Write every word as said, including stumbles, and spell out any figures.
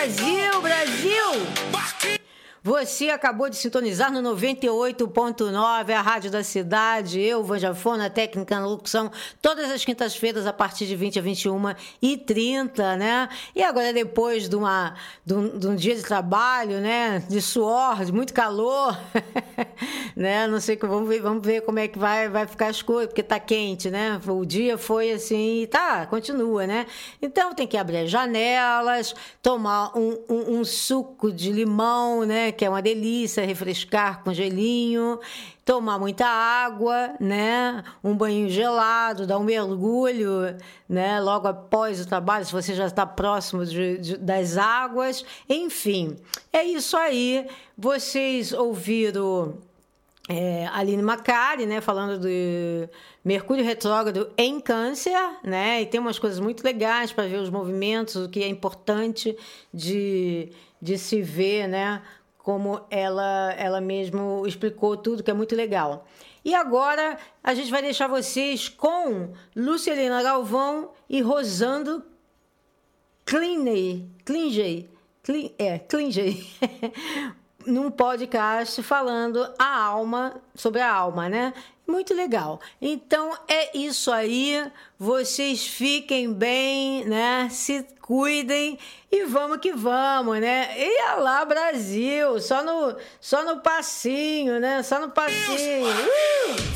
Brasil, Brasil! Você acabou de sintonizar no noventa e oito ponto nove, a Rádio da Cidade. Eu, Vanjafona, técnica na locução, todas as quintas-feiras, a partir de vinte a vinte e uma e trinta, né? E agora, depois de, uma, de, um, de um dia de trabalho, né? De suor, de muito calor, né? Não sei, vamos ver, vamos ver como é que vai, vai ficar as coisas, porque tá quente, né? O dia foi assim, e tá, continua, né? Então, tem que abrir as janelas, tomar um, um, um suco de limão, né? Que é uma delícia, refrescar com gelinho, tomar muita água, né? Um banho gelado, dar um mergulho, né? Logo após o trabalho, se você já está próximo de, de, das águas. Enfim, é isso aí. Vocês ouviram é, Aline Macari, né? Falando de Mercúrio retrógrado em Câncer, né? E tem umas coisas muito legais para ver os movimentos, o que é importante de, de se ver, né? Como ela, ela mesmo explicou tudo, que é muito legal. E agora a gente vai deixar vocês com Lucilena Galvão e Rosando Cliney, Cliney, Clean, é, Cliney, num podcast falando a alma, sobre a alma, né? Muito legal. Então é isso aí. Vocês fiquem bem, né? Se cuidem e vamos que vamos, né? E lá, Brasil, só no, só no passinho, né? Só no passinho. Uh!